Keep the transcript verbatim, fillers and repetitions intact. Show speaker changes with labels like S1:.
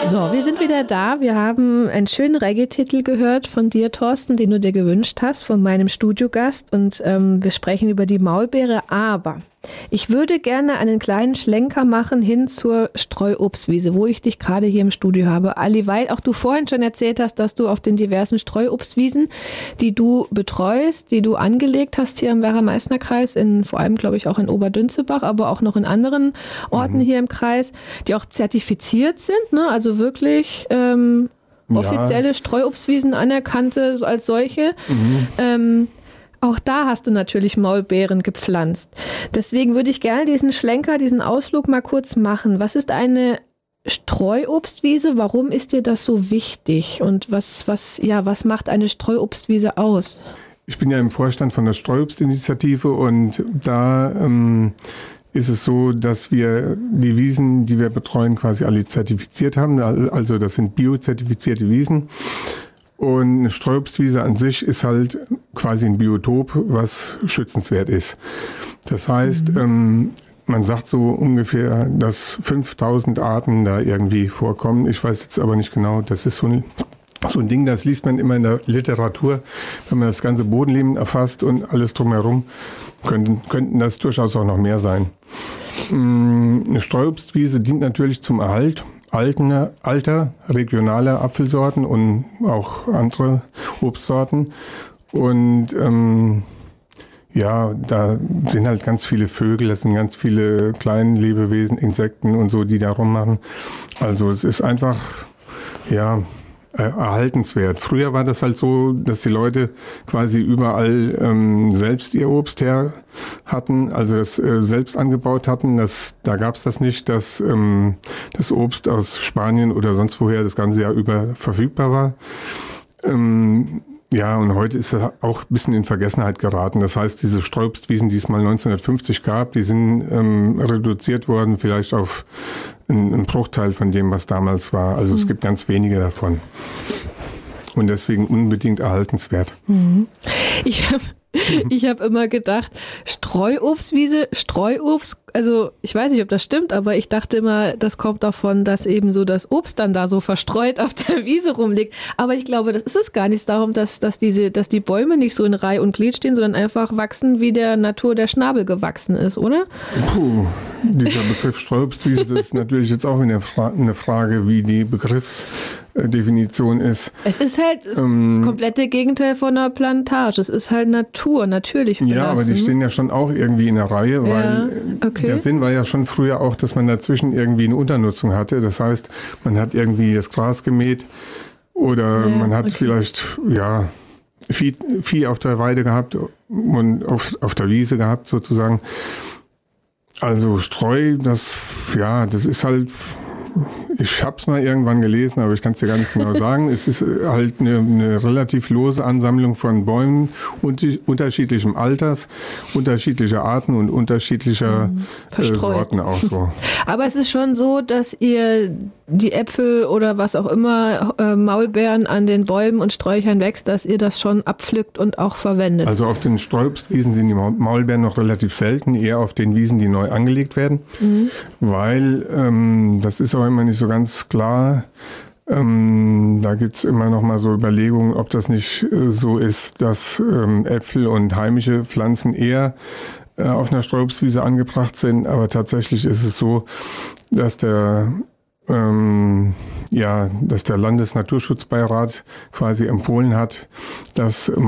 S1: So, wir sind wieder da. Wir haben einen schönen Reggae-Titel gehört von dir, Thorsten, den du dir gewünscht hast, von meinem Studiogast. Und ähm, wir sprechen über die Maulbeere. Aber ich würde gerne einen kleinen Schlenker machen hin zur Streuobstwiese, wo ich dich gerade hier im Studio habe. Ali, weil auch du vorhin schon erzählt hast, dass du auf den diversen Streuobstwiesen, die du betreust, die du angelegt hast hier im Werra-Meißner-Kreis, in, vor allem glaube ich auch in Oberdünzebach, aber auch noch in anderen Orten mhm. hier im Kreis, die auch zertifiziert sind, ne? Also wirklich ähm, offizielle ja. Streuobstwiesen anerkannte als solche. Mhm. Ähm, Auch da hast du natürlich Maulbeeren gepflanzt. Deswegen würde ich gerne diesen Schlenker, diesen Ausflug mal kurz machen. Was ist eine Streuobstwiese? Warum ist dir das so wichtig? Und was, was, ja, was macht eine Streuobstwiese aus?
S2: Ich bin ja im Vorstand von der Streuobstinitiative und da ähm, ist es so, dass wir die Wiesen, die wir betreuen, quasi alle zertifiziert haben. Also das sind biozertifizierte Wiesen. Und eine Streuobstwiese an sich ist halt quasi ein Biotop, was schützenswert ist. Das heißt, mhm. ähm, man sagt so ungefähr, dass fünftausend Arten da irgendwie vorkommen. Ich weiß jetzt aber nicht genau, das ist so ein, so ein Ding, das liest man immer in der Literatur. Wenn man das ganze Bodenleben erfasst und alles drumherum, könnten, könnten das durchaus auch noch mehr sein. Eine Streuobstwiese dient natürlich zum Erhalt alter, alter regionaler Apfelsorten und auch andere Obstsorten. Und ähm, ja, da sind halt ganz viele Vögel, das sind ganz viele kleine Lebewesen, Insekten und so, die da rummachen. Also es ist einfach, ja, erhaltenswert. Früher war das halt so, dass die Leute quasi überall ähm, selbst ihr Obst her hatten, also das äh, selbst angebaut hatten. Das, da gab es das nicht, dass ähm, das Obst aus Spanien oder sonst woher das ganze Jahr über verfügbar war. Ähm, Ja, und heute ist er auch ein bisschen in Vergessenheit geraten. Das heißt, diese Streuobstwiesen, die es mal neunzehnhundertfünfzig gab, die sind ähm, reduziert worden, vielleicht auf einen, einen Bruchteil von dem, was damals war. Also mhm. es gibt ganz wenige davon. Und deswegen unbedingt erhaltenswert.
S1: Mhm. Ich habe Ich habe immer gedacht, Streuobstwiese, Streuobst, also ich weiß nicht, ob das stimmt, aber ich dachte immer, das kommt davon, dass eben so das Obst dann da so verstreut auf der Wiese rumliegt. Aber ich glaube, das ist es gar nicht darum, dass, dass, diese, dass die Bäume nicht so in Reihe und Glied stehen, sondern einfach wachsen, wie der Natur der Schnabel gewachsen ist, oder?
S2: Puh, dieser Begriff Streuobstwiese, das ist natürlich jetzt auch eine, Fra- eine Frage, wie die Begriffsdefinition ist.
S1: Es ist halt das ähm, komplette Gegenteil von einer Plantage. Es ist halt Natur, natürlich belassen.
S2: Ja, aber die stehen ja schon auch irgendwie in der Reihe, weil
S1: ja, okay.
S2: Der Sinn war ja schon früher auch, dass man dazwischen irgendwie eine Unternutzung hatte. Das heißt, man hat irgendwie das Gras gemäht oder ja, man hat okay. vielleicht ja Vieh, Vieh auf der Weide gehabt und auf, auf der Wiese gehabt sozusagen. Also Streu, das ja, das ist halt... Ich habe es mal irgendwann gelesen, aber ich kann es dir gar nicht genau sagen. Es ist halt eine, eine relativ lose Ansammlung von Bäumen unter, unterschiedlichem Alters, unterschiedlicher Arten und unterschiedlicher äh, Sorten auch so.
S1: Aber es ist schon so, dass ihr die Äpfel oder was auch immer, äh, Maulbeeren an den Bäumen und Sträuchern wächst, dass ihr das schon abpflückt und auch verwendet.
S2: Also auf den Streuobstwiesen sind die Maulbeeren noch relativ selten, eher auf den Wiesen, die neu angelegt werden, mhm. weil ähm, das ist auch immer nicht so ganz klar. Ähm, da gibt's immer noch mal so Überlegungen, ob das nicht äh, so ist, dass ähm, Äpfel und heimische Pflanzen eher äh, auf einer Streuobstwiese angebracht sind. Aber tatsächlich ist es so, dass der ähm, ja, dass der Landesnaturschutzbeirat quasi empfohlen hat, dass